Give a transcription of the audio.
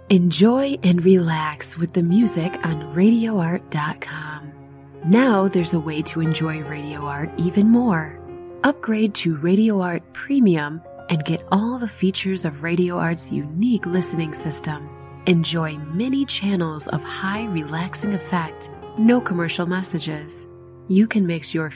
Enjoy and relax with the music on RadioArt.com. Now there's a way to enjoy Radio Art even more. Upgrade to Radio Art Premium and get all the features of Radio Art's unique listening system. Enjoy many channels of high relaxing effect, no commercial messages. You can mix your